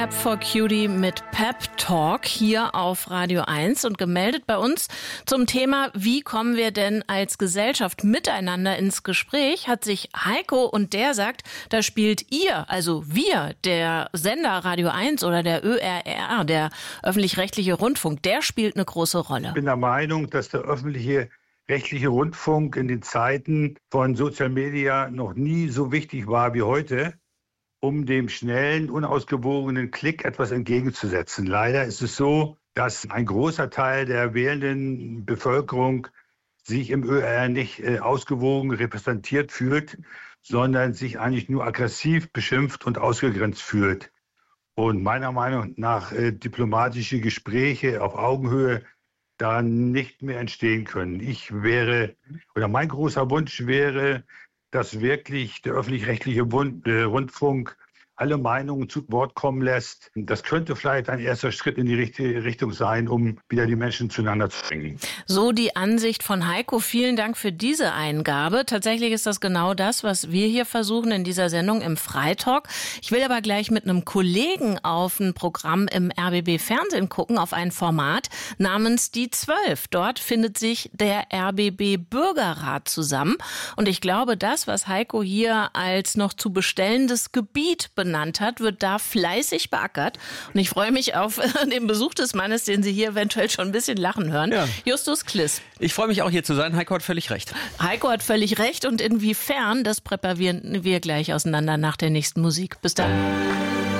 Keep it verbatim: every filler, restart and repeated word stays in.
Pep for Cutie mit Pep Talk hier auf Radio eins und gemeldet bei uns zum Thema, wie kommen wir denn als Gesellschaft miteinander ins Gespräch, hat sich Heiko, und der sagt, da spielt ihr, also wir, der Sender Radio eins oder der Ö R R, der öffentlich-rechtliche Rundfunk, der spielt eine große Rolle. Ich bin der Meinung, dass der öffentliche rechtliche Rundfunk in den Zeiten von Social Media noch nie so wichtig war wie heute, um dem schnellen, unausgewogenen Klick etwas entgegenzusetzen. Leider ist es so, dass ein großer Teil der wählenden Bevölkerung sich im Ö R R nicht äh, ausgewogen repräsentiert fühlt, sondern sich eigentlich nur aggressiv beschimpft und ausgegrenzt fühlt. Und meiner Meinung nach äh, diplomatische Gespräche auf Augenhöhe da nicht mehr entstehen können. Ich wäre, oder mein großer Wunsch wäre, dass wirklich der öffentlich-rechtliche Bund, äh, Rundfunk alle Meinungen zu Wort kommen lässt. Das könnte vielleicht ein erster Schritt in die richtige Richtung sein, um wieder die Menschen zueinander zu bringen. So die Ansicht von Heiko. Vielen Dank für diese Eingabe. Tatsächlich ist das genau das, was wir hier versuchen in dieser Sendung im Freitalk. Ich will aber gleich mit einem Kollegen auf ein Programm im R B B Fernsehen gucken, auf ein Format namens Die Zwölf. Dort findet sich der R B B Bürgerrat zusammen. Und ich glaube, das, was Heiko hier als noch zu bestellendes Gebiet benannt hat, wird da fleißig beackert. Und ich freue mich auf den Besuch des Mannes, den Sie hier eventuell schon ein bisschen lachen hören. Ja. Justus Kliss. Ich freue mich auch, hier zu sein. Heiko hat völlig recht. Heiko hat völlig recht. Und inwiefern, das präparieren wir gleich auseinander nach der nächsten Musik. Bis dann.